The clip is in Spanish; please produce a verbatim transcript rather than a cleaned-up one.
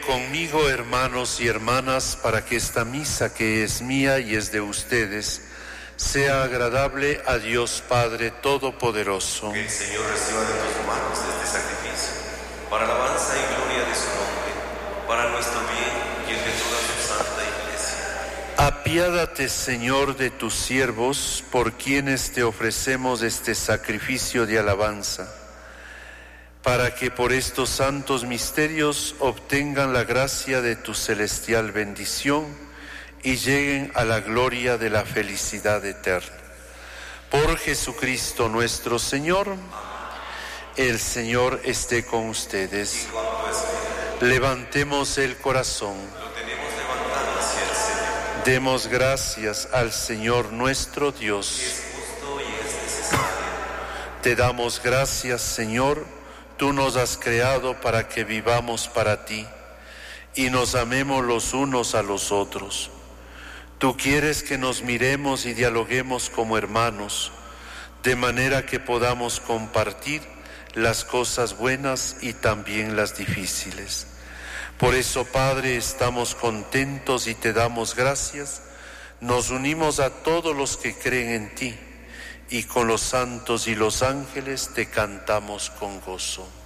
conmigo, hermanos y hermanas, para que esta misa que es mía y es de ustedes, sea agradable a Dios Padre Todopoderoso. Que el Señor reciba de tus manos este sacrificio, para alabanza y gloria de su nombre, para nuestro bien y el de toda su santa Iglesia. Apiádate, Señor, de tus siervos, por quienes te ofrecemos este sacrificio de alabanza, para que por estos santos misterios obtengan la gracia de tu celestial bendición y lleguen a la gloria de la felicidad eterna. Por Jesucristo nuestro Señor. El Señor esté con ustedes. Levantemos el corazón. Lo tenemos levantado hacia el Señor. Demos gracias al Señor nuestro Dios. Es justo y es necesario. Te damos gracias, Señor. Tú nos has creado para que vivamos para ti y nos amemos los unos a los otros. Tú quieres que nos miremos y dialoguemos como hermanos, de manera que podamos compartir las cosas buenas y también las difíciles. Por eso, Padre, estamos contentos y te damos gracias. Nos unimos a todos los que creen en ti y con los santos y los ángeles te cantamos con gozo.